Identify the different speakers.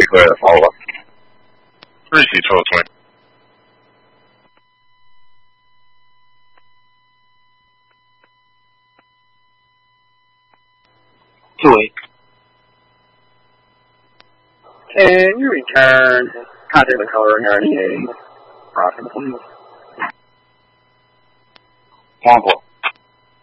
Speaker 1: be clear to follow up.
Speaker 2: Receive 1220.
Speaker 3: Can you return contact the color and RDA process, please?
Speaker 1: 1-4.